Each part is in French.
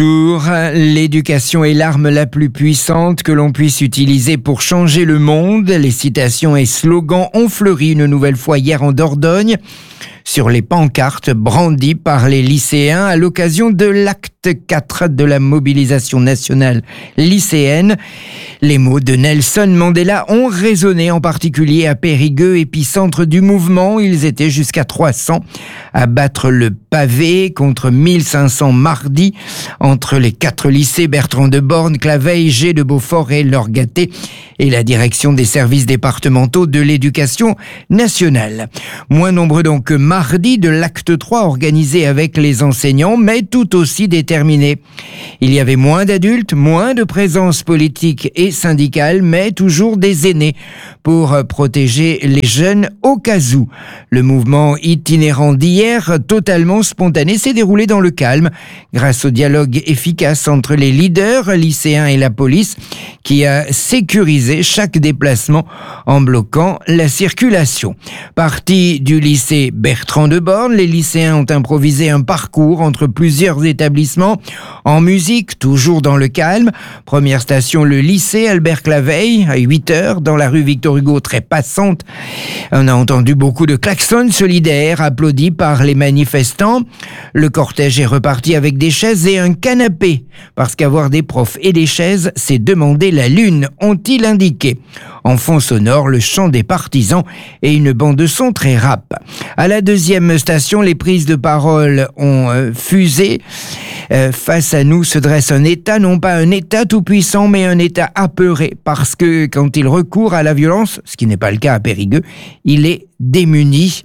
L'éducation est l'arme la plus puissante que l'on puisse utiliser pour changer le monde. Les citations et slogans ont fleuri une nouvelle fois hier en Dordogne sur les pancartes brandies par les lycéens à l'occasion de l'acte 4 de la mobilisation nationale lycéenne. Les mots de Nelson Mandela ont résonné en particulier à Périgueux, épicentre du mouvement. Ils étaient jusqu'à 300 à battre le pavé contre 1500 mardi entre les 4 lycées Bertrand de Born, Claveil, G de Beaufort et Lorgaté et la direction des services départementaux de l'éducation nationale. Moins nombreux donc que mardi de l'acte 3 organisé avec les enseignants, mais tout aussi déterminés. Il y avait moins d'adultes, moins de présence politique et syndicale, mais toujours des aînés pour protéger les jeunes au cas où. Le mouvement itinérant d'hier, totalement spontané, s'est déroulé dans le calme grâce au dialogue efficace entre les leaders lycéens et la police qui a sécurisé chaque déplacement en bloquant la circulation. Parti du lycée Bertrand de Born, les lycéens ont improvisé un parcours entre plusieurs établissements en musique, toujours dans le calme. Première station, le lycée Albert Claveil, à 8h, dans la rue Victor Hugo, très passante. On a entendu beaucoup de klaxons solidaires applaudis par les manifestants. Le cortège est reparti avec des chaises et un canapé, parce qu'avoir des profs et des chaises, c'est demander la lune, ont-ils indiqué. En fond sonore, le chant des partisans et une bande de son très rap. À la deuxième station, les prises de parole ont fusé. Face à nous se dresse un État, non pas un État tout-puissant, mais un État apeuré, parce que quand il recourt à la violence, ce qui n'est pas le cas à Périgueux, il est démuni.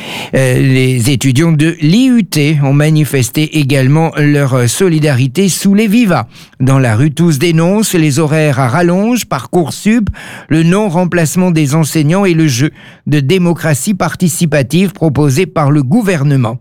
Les étudiants de l'IUT ont manifesté également leur solidarité sous les vivas. Dans la rue, tous dénoncent les horaires à rallonge, Parcoursup, le non-remplacement des enseignants et le jeu de démocratie participative proposé par le gouvernement.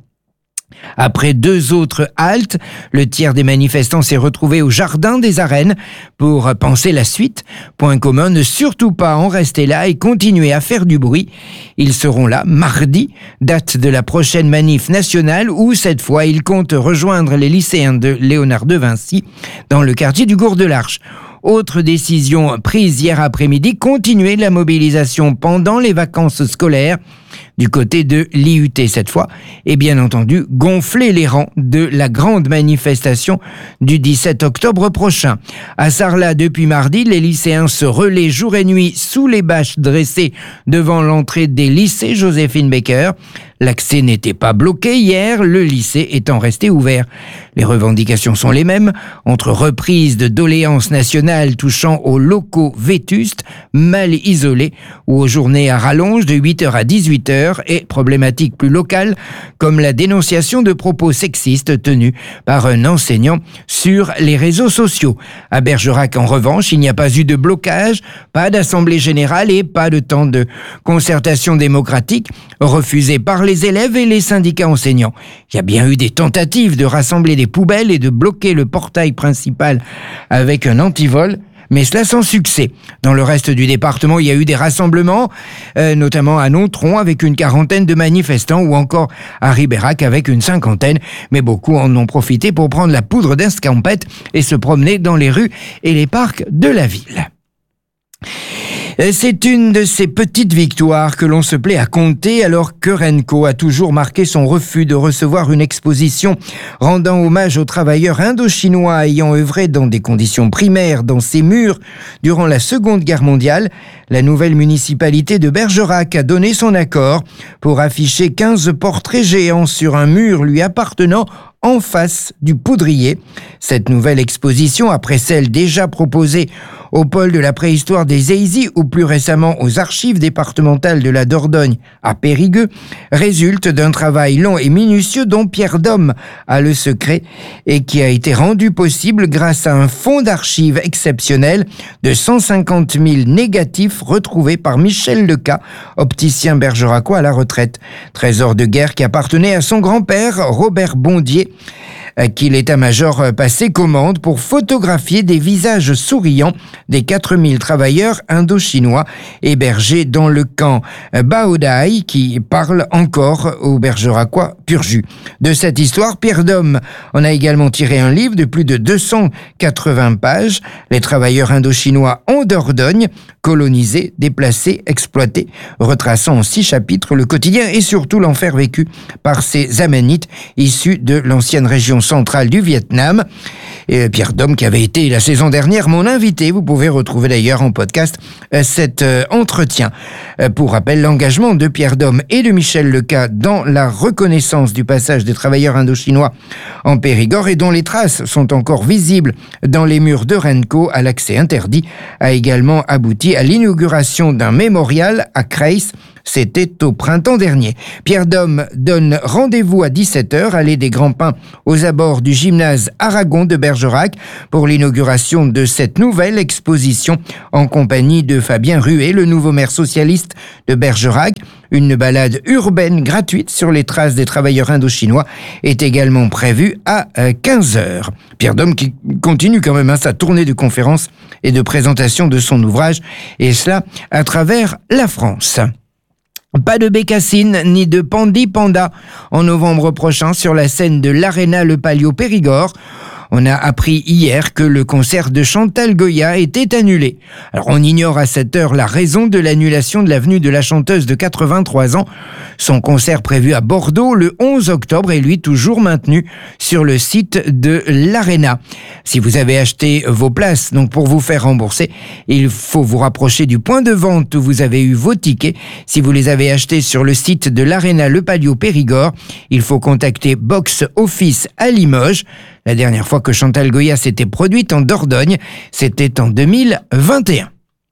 Après 2 autres haltes, le tiers des manifestants s'est retrouvé au jardin des Arènes pour penser la suite. Point commun, ne surtout pas en rester là et continuer à faire du bruit. Ils seront là mardi, date de la prochaine manif nationale où cette fois ils comptent rejoindre les lycéens de Léonard de Vinci dans le quartier du Gour de l'Arche. Autre décision prise hier après-midi, continuer la mobilisation pendant les vacances scolaires du côté de l'IUT cette fois, et bien entendu gonfler les rangs de la grande manifestation du 17 octobre prochain. À Sarlat, depuis mardi, les lycéens se relaient jour et nuit sous les bâches dressées devant l'entrée des lycées Joséphine Baker. L'accès n'était pas bloqué hier, le lycée étant resté ouvert. Les revendications sont les mêmes, entre reprise de doléances nationales touchant aux locaux vétustes, mal isolés, ou aux journées à rallonge de 8h à 18h, et problématiques plus locales, comme la dénonciation de propos sexistes tenus par un enseignant sur les réseaux sociaux. À Bergerac, en revanche, il n'y a pas eu de blocage, pas d'assemblée générale et pas de temps de concertation démocratique, refusé par les élèves et les syndicats enseignants. Il y a bien eu des tentatives de rassembler des poubelles et de bloquer le portail principal avec un antivol, mais cela sans succès. Dans le reste du département, il y a eu des rassemblements, notamment à Nontron avec une 40aine de manifestants ou encore à Ribérac avec une 50aine, mais beaucoup en ont profité pour prendre la poudre d'escampette et se promener dans les rues et les parcs de la ville. C'est une de ces petites victoires que l'on se plaît à compter alors que Renco a toujours marqué son refus de recevoir une exposition rendant hommage aux travailleurs indo-chinois ayant œuvré dans des conditions primaires dans ses murs durant la Seconde Guerre mondiale. La nouvelle municipalité de Bergerac a donné son accord pour afficher 15 portraits géants sur un mur lui appartenant en face du Poudrier. Cette nouvelle exposition, après celle déjà proposée au pôle de la préhistoire des Eisy ou plus récemment aux archives départementales de la Dordogne à Périgueux, résulte d'un travail long et minutieux dont Pierre Dom a le secret et qui a été rendu possible grâce à un fonds d'archives exceptionnel de 150 000 négatifs retrouvés par Michel Leca, opticien bergeracois à la retraite. Trésor de guerre qui appartenait à son grand-père, Robert Bondier, à qui l'état-major passait commande pour photographier des visages souriants des 4000 travailleurs indo-chinois hébergés dans le camp Baodai qui parle encore aux Bergeracois pur jus. De cette histoire, Pierre Dom en a également tiré un livre de plus de 280 pages, Les travailleurs indo-chinois en Dordogne, colonisés, déplacés, exploités, retraçant en 6 chapitres le quotidien et surtout l'enfer vécu par ces Amanites issus de l'ancienne région centrale du Vietnam. Et Pierre Dom, qui avait été la saison dernière mon invité, vous pouvez retrouver d'ailleurs en podcast cet entretien. Pour rappel, l'engagement de Pierre Dom et de Michel Lecat dans la reconnaissance du passage des travailleurs indo-chinois en Périgord et dont les traces sont encore visibles dans les murs de Rennes-Co à l'accès interdit, a également abouti à l'inauguration d'un mémorial à Creil. C'était au printemps dernier. Pierre Dom donne rendez-vous à 17h, allée des Grands Pins, aux abords du gymnase Aragon de Bergerac, pour l'inauguration de cette nouvelle exposition en compagnie de Fabien Ruet, le nouveau maire socialiste de Bergerac. Une balade urbaine gratuite sur les traces des travailleurs indo-chinois est également prévue à 15h. Pierre Dom qui continue quand même sa tournée de conférences et de présentation de son ouvrage, et cela à travers la France. Pas de bécassine ni de pandi panda en novembre prochain sur la scène de l'Arena Le Palio Périgord. On a appris hier que le concert de Chantal Goya était annulé. Alors on ignore à cette heure la raison de l'annulation de la venue de la chanteuse de 83 ans. Son concert prévu à Bordeaux le 11 octobre est lui toujours maintenu sur le site de l'Arena. Si vous avez acheté vos places donc pour vous faire rembourser, il faut vous rapprocher du point de vente où vous avez eu vos tickets. Si vous les avez achetés sur le site de l'Arena Le Palio Périgord, il faut contacter Box Office à Limoges. La dernière fois que Chantal Goya s'était produite en Dordogne, c'était en 2021.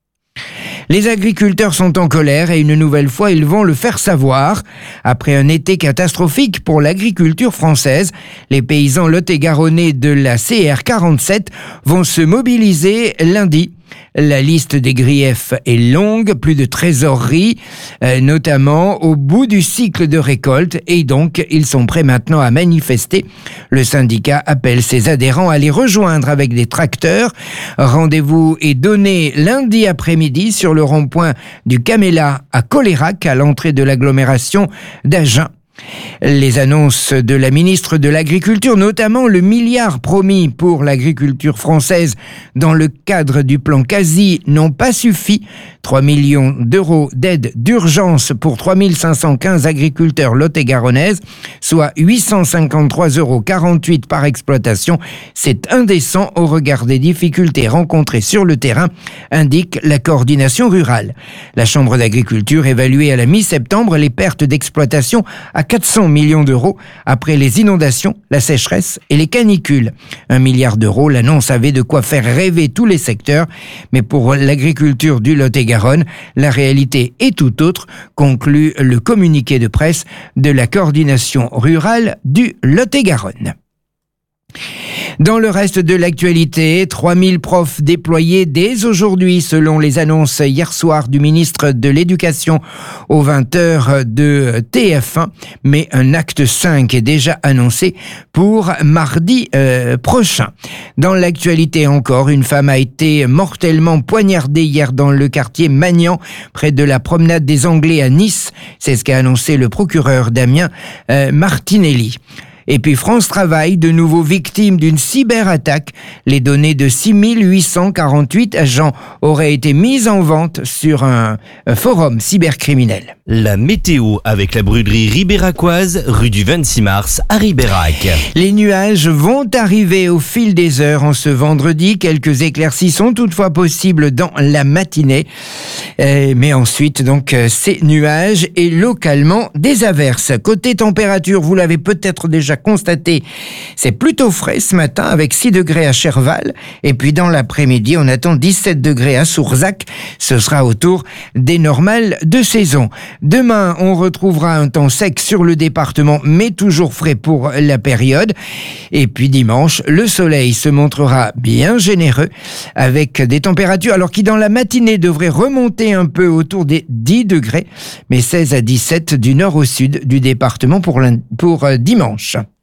Les agriculteurs sont en colère et une nouvelle fois, ils vont le faire savoir. Après un été catastrophique pour l'agriculture française, les paysans lot-et-garonnais de la CR47 vont se mobiliser lundi. La liste des griefs est longue, plus de trésorerie, notamment au bout du cycle de récolte, et donc ils sont prêts maintenant à manifester. Le syndicat appelle ses adhérents à les rejoindre avec des tracteurs. Rendez-vous est donné lundi après-midi sur le rond-point du Caméla à Colérac, à l'entrée de l'agglomération d'Agen. Les annonces de la ministre de l'Agriculture, notamment le milliard promis pour l'agriculture française dans le cadre du plan Quasi, n'ont pas suffi. 3 millions d'euros d'aide d'urgence pour 3515 agriculteurs lot-et-garonnaises, soit 853,48 euros par exploitation. C'est indécent au regard des difficultés rencontrées sur le terrain, indique la coordination rurale. La Chambre d'agriculture évaluait à la mi-septembre les pertes d'exploitation à 400 millions d'euros après les inondations, la sécheresse et les canicules. 1 milliard d'euros, l'annonce avait de quoi faire rêver tous les secteurs, mais pour l'agriculture du Lot-et-Garonne, la réalité est tout autre, conclut le communiqué de presse de la coordination rurale du Lot-et-Garonne. Dans le reste de l'actualité, 3000 profs déployés dès aujourd'hui, selon les annonces hier soir du ministre de l'Éducation aux 20h de TF1. Mais un acte 5 est déjà annoncé pour mardi prochain. Dans l'actualité encore, une femme a été mortellement poignardée hier dans le quartier Magnan, près de la promenade des Anglais à Nice. C'est ce qu'a annoncé le procureur Damien Martinelli. Et puis France Travail, de nouveau victime d'une cyberattaque. Les données de 6848 agents auraient été mises en vente sur un forum cybercriminel. La météo avec la brûlerie ribéracoise, rue du 26 mars à Ribérac. Les nuages vont arriver au fil des heures en ce vendredi. Quelques éclaircies sont toutefois possibles dans la matinée. Mais ensuite, donc, ces nuages et localement des averses. Côté température, vous l'avez peut-être déjà constaté, c'est plutôt frais ce matin avec 6 degrés à Cherval. Et puis dans l'après-midi, on attend 17 degrés à Sourzac. Ce sera autour des normales de saison. Demain, on retrouvera un temps sec sur le département, mais toujours frais pour la période. Et puis dimanche, le soleil se montrera bien généreux avec des températures, alors qui dans la matinée devraient remonter un peu autour des 10 degrés, mais 16 à 17 du nord au sud du département pour dimanche.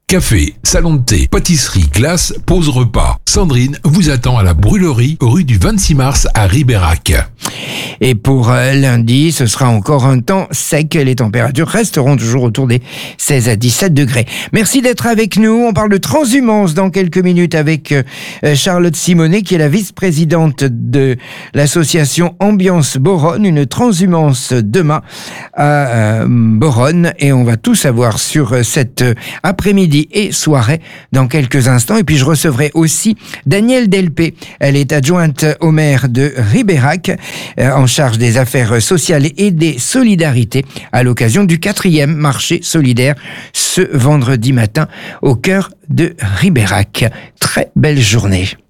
Café, salon de thé, pâtisserie, glace, pause repas. Sandrine vous attend à la brûlerie rue du 26 mars à Ribérac. Et pour lundi, ce sera encore un temps sec. Les températures resteront toujours autour des 16 à 17 degrés. Merci d'être avec nous. On parle de transhumance dans quelques minutes avec Charlotte Simonet, qui est la vice-présidente de l'association Ambiance Boronne. Une transhumance demain à Boronne. Et on va tout savoir sur cet après-midi et soirée dans quelques instants. Et puis je recevrai aussi Danielle Delpé. Elle est adjointe au maire de Ribérac, en charge des affaires sociales et des solidarités à l'occasion du 4e marché solidaire ce vendredi matin au cœur de Ribérac. Très belle journée.